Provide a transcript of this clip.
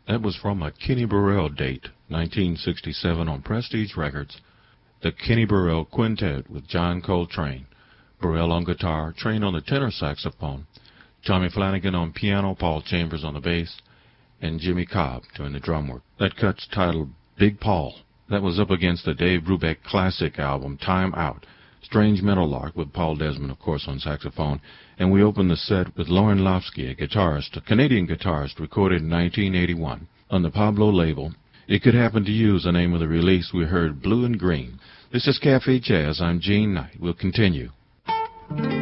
That was from a Kenny Burrell date, 1967 on Prestige Records. The Kenny Burrell Quintet with John Coltrane. Burrell on guitar, Train on the tenor saxophone, Tommy Flanagan on piano, Paul Chambers on the bass, and Jimmy Cobb doing the drum work. That cut's titled Big Paul. That was up against the Dave Brubeck classic album Time Out, Strange Meadowlark with Paul Desmond, of course, on saxophone. And we opened the set with Lauren Lofsky, a guitarist, a Canadian guitarist, recorded in 1981 on the Pablo label. It Could Happen to You is the name of the release. We heard Blue and Green. This is Cafe Jazz. I'm Gene Knight. We'll continue.